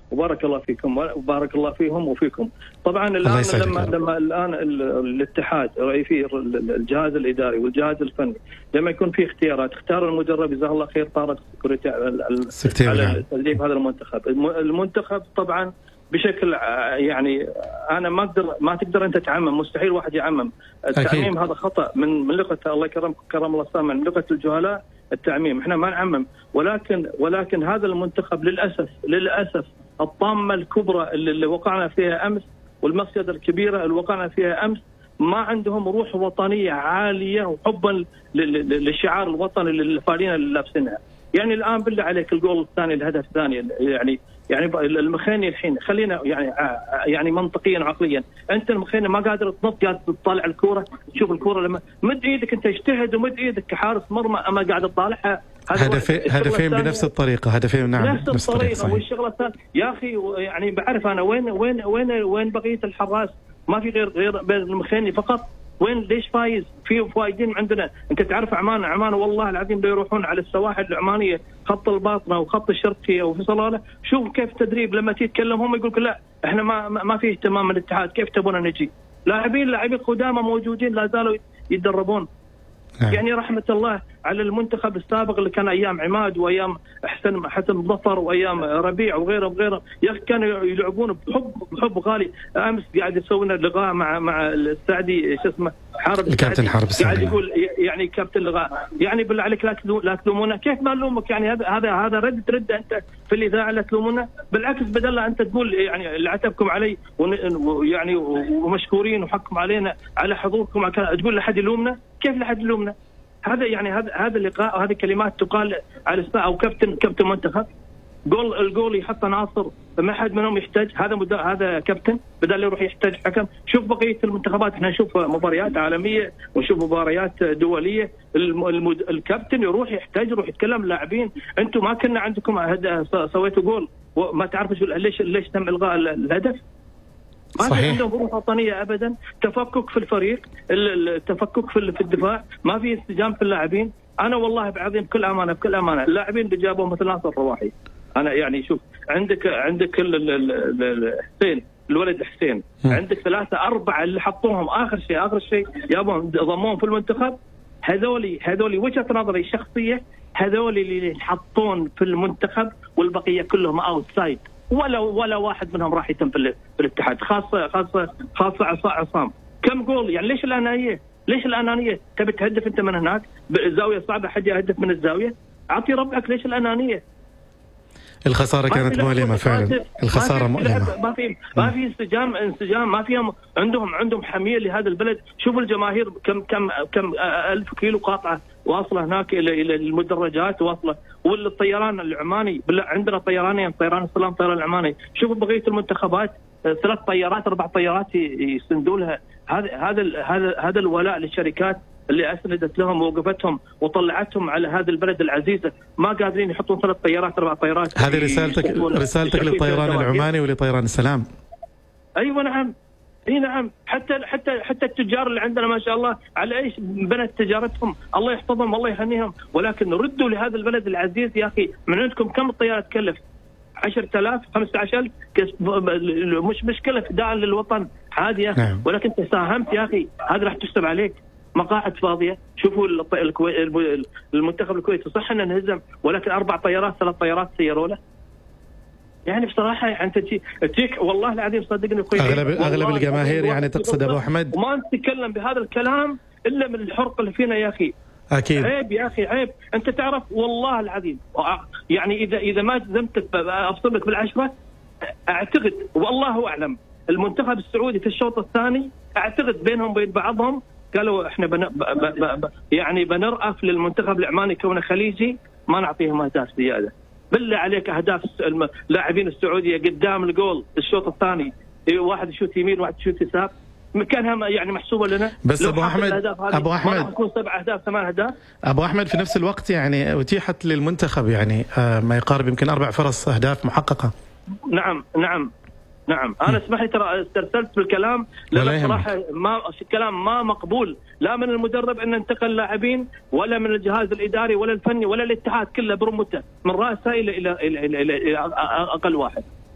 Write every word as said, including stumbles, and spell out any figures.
وبارك الله فيكم وبارك الله فيهم وفيكم. طبعا الان لما لما الان الاتحاد فيه الجهاز الاداري والجهاز الفني لما يكون في اختيارات اختار المدرب جزاه الله خير طارق السكرتي على تدريب هذا المنتخب. المنتخب طبعا بشكل يعني انا ما اقدر ما تقدر انت تعمم، مستحيل واحد يعمم. التعميم هذا خطا من من لغه الله يكرم كرم الله سامع من لغه الجهلاء التعميم. احنا ما نعمم، ولكن ولكن هذا المنتخب للاسف للاسف الطامه الكبرى اللي, اللي وقعنا فيها امس والمفسده الكبيره اللي وقعنا فيها امس ما عندهم روح وطنيه عاليه وحبا للشعار الوطني للفارين اللي لابسينها. يعني الان بالله عليك الجول الثاني الهدف الثاني يعني يعني المخيني الحين خلينا يعني يعني منطقيا وعقليا انت المخيني ما قادر تنط قاعد تطالع الكوره تشوف الكوره لما مد ايدك انت اجتهد ومد ايدك كحارس مرمى اما قاعد تطالعها. هدفين هدفين بنفس الطريقه هدفين نعم نفس, نفس الطريقه. والشغله الثانيه يا اخي يعني بعرف انا وين وين وين وين بقيه الحراس ما في غير غير بين المخيني فقط. وين ليش فايز في فايدين عندنا؟ انت تعرف عمان عمان والله العظيم لو يروحون على السواحل العمانيه خط الباطنه وخط الشرقيه وفي صلاله شوف كيف تدريب لما تتكلم هم يقولك لا احنا ما ما في اهتمام من الاتحاد كيف تبون نجي. لاعبين لاعبين قدامى موجودين لا زالوا يتدربون. يعني رحمه الله على المنتخب السابق اللي كان ايام عماد وايام حسن حسن ظفر وايام ربيع وغيره وغيره يا اخي كانوا يلعبون بحب بحب غالي. امس قاعد يسوي لنا لقاء مع مع السعدي شو اسمه حارب الكابتن حارب السعدي قاعد يقول يعني كابتن لقاء يعني بالله عليك لا لا تلومونا. كيف ما نلومك يعني هذا هذا هذا رد ترد انت في الاذاعه لا تلومونا بالعكس بدل لا انت تقول يعني اللي عتبكم علي ويعني ومشكورين وحقكم علينا على حضوركم تقول لحد يلومنا. كيف لحد يلومنا؟ هذا يعني هذا هذا اللقاء وهذه كلمات تقال على الساعه او كابتن كابتن منتخب جول الجول يحط ناصر ما حد منهم يحتاج هذا مدا هذا كابتن بدل يروح يحتاج حكم. شوف بقيه المنتخبات احنا نشوف مباريات عالميه ونشوف مباريات دوليه المد... الكابتن يروح يحتاج يروح يتكلم اللاعبين انتم ما كنا عندكم سويتوا جول وما تعرفوا ليش ليش تم الغاء الهدف. ما في عندهم روح وطنيه ابدا. تفكك في الفريق التفكك في الدفاع ما في استجابه في اللاعبين. انا والله بعظيم بكل امانه بكل امانه اللاعبين اللي جابوا مثل ناصر الرواحي انا يعني شوف عندك عندك حسين الولد حسين عندك ثلاثه اربعه اللي حطوهم اخر شيء اخر شيء يابهم ضموهم في المنتخب. هذولي هذولي وجهه نظري الشخصيه هذولي اللي يحطون في المنتخب والبقيه كلهم اوتسايد ولا ولا واحد منهم راح يتم في الاتحاد خاصه خاصه خاصه عصام. كم جول يعني ليش الانانيه؟ ليش الانانيه؟ تبي تهدف انت من هناك بالزاويه صعبه حد يهدف من الزاويه اعطي ربعك. ليش الانانيه؟ الخساره كانت مؤلمه فعلا. الخساره مؤلمه ما في ما في انسجام انسجام ما فيهم عندهم عندهم حميه لهذا البلد. شوف الجماهير كم كم كم ألف كيلو قاطعه واصله هناك الى الى المدرجات واصله والطيران العماني عندنا طيرانين طيران السلام طيران العماني. شوفوا بقيه المنتخبات ثلاث طيارات اربع طيارات يسندوا لها. هذا هذا هذا هذا الولاء للشركات اللي اسندت لهم ووقفتهم وطلعتهم على هذا البلد العزيزه ما قادرين يحطون ثلاث طيارات اربع طيارات. هذه رسالتك رسالتك للطيران العماني ولطيران السلام. ايوه نعم اي نعم حتى حتى حتى التجار اللي عندنا ما شاء الله على ايش بنت تجارتهم الله يحفظهم الله يهنيهم. ولكن ردوا لهذا البلد العزيز يا اخي. من عندكم كم الطياره تكلف؟ عشرة آلاف خمسة عشر ألف مش مشكله فداء للوطن عادي يا اخي. نعم. ولكن انت ساهمت يا اخي هذا راح تحسب عليك. مقاعد فاضيه. شوفوا المنتخب الكويتي صح انه انهزم ولكن اربع طيارات ثلاث طيارات سيروا له. يعني بصراحه انت تجيك والله العظيم صدقني الكويت اغلب اغلب الجماهير يعني تقصد ابو احمد وما نتكلم بهذا الكلام الا من الحرق اللي فينا يا اخي. اكيد عيب يا اخي عيب. انت تعرف والله العظيم يعني اذا اذا ما جزمتك افصل لك بالعشره اعتقد والله اعلم المنتخب السعودي في الشوط الثاني اعتقد بينهم وبين بعضهم قالوا احنا بن... ب... ب... ب... يعني بنرأف للمنتخب العماني كونه خليجي ما نعطيهم اهداف زياده. بالله عليك اهداف اللاعبين السعوديه قدام الجول الشوط الثاني واحد يشوت يمين واحد يشوت يسار كانها يعني محسوبه لنا. بس ابو احمد ابو احمد تكون سبع اهداف ثمان اهداف. ابو احمد في نفس الوقت يعني اتيحت للمنتخب يعني ما يقارب يمكن اربع فرص اهداف محققه. نعم نعم نعم انا اسمح لي ترى استرسلت بالكلام لان صراحه ما الكلام ما مقبول لا من المدرب ان انتقل لاعبين ولا من الجهاز الاداري ولا الفني ولا الاتحاد كله برمته من راسه الى الى الى, إلى, إلى اقل واحد.